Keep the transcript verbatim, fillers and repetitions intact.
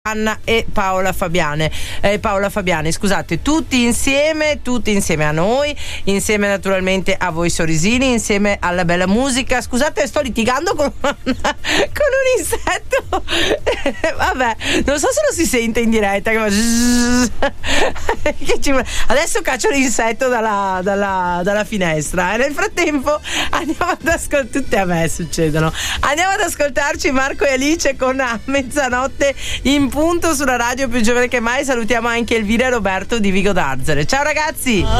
Anna e Paola Fabiane, eh, Paola Fabiani, scusate, tutti insieme, tutti insieme a noi, insieme naturalmente a voi Sorisini, insieme alla bella musica. Scusate, sto litigando con, con un insetto. Vabbè, non so se lo si sente in diretta. Che fa... che ci... Adesso caccio l'insetto dalla, dalla, dalla finestra. E nel frattempo andiamo ad ascoltare. Tutte a me succedono. Andiamo ad ascoltarci Marco e Alice con A mezzanotte in punto sulla radio più giovane che mai. Salutiamo anche Elvira e Roberto di Vigo d'Arzere. Ciao ragazzi.